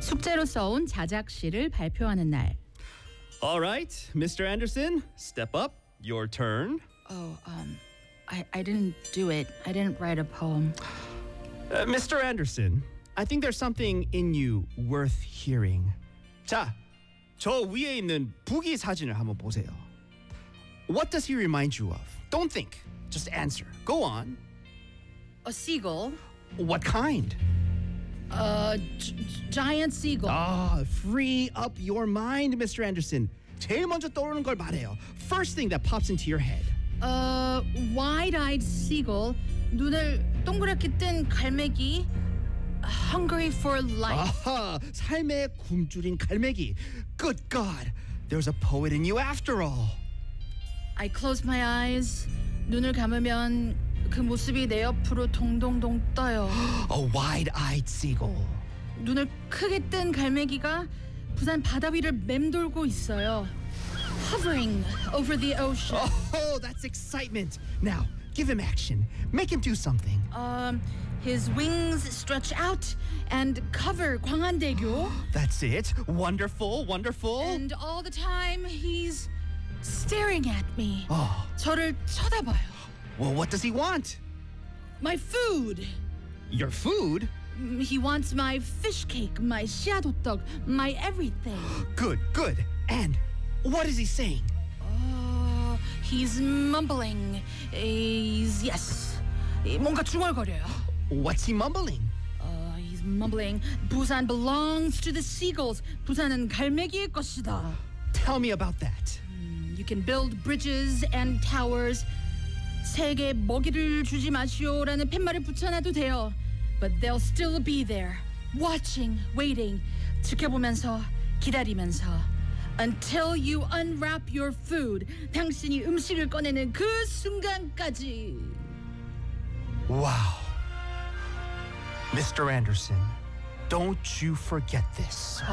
숙제로 써온 자작시를 발표하는 날. All right, Mr. Anderson, step up. Your turn. Oh, I didn't do it. I didn't write a poem. Mr. Anderson, I think there's something in you worth hearing. 자, 저 위에 있는 부기 사진을 한번 보세요. What does he remind you of? Don't think. Just answer. Go on. A seagull. What kind? Giant seagull. Free up your mind, Mr. Anderson. 제일 먼저 떠오르는 걸 말해요. First thing that pops into your head. Wide-eyed seagull. 눈을 동그랗게 뜬 갈매기. Hungry for life. 아하, 삶의 굶주린 갈매기. Good God, there's a poet in you after all. I close my eyes. 눈을 감으면 그 모습이 내 옆으로 동동동 떠요. A wide-eyed seagull. 눈을 크게 뜬 갈매기가 부산 바다 위를 맴돌고 있어요. Hovering over the ocean. Oh, that's excitement. Now, give him action. Make him do something. His wings stretch out and cover 광안대교. That's it. Wonderful, wonderful. And all the time he's staring at me. Oh, 저를 쳐다봐요. well, what does he want? My food. Your food? He wants my fish cake, my 씨앗호떡, my everything. Good, good. And what is he saying? He's mumbling. Yes. 뭔가 중얼거려요. What's he mumbling? He's mumbling. 부산 belongs to the seagulls. 부산은 갈매기의 것이다. Tell me about that. You can build bridges and towers. 새에게 먹이를 주지 마시오라는 팻말을 붙여놔도 돼요. But they'll still be there, watching, waiting, 지켜보면서, 기다리면서. Until you unwrap your food. 당신이 음식을 꺼내는 그 순간까지. Wow. Mr. Anderson, don't you forget this.